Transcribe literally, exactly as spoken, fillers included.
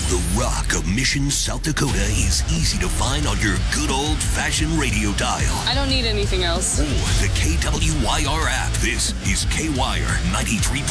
The Rock of Mission, South Dakota is easy to find on your good old-fashioned radio dial. I don't need anything else. Or the K W Y R app. This is K-Wire ninety-three.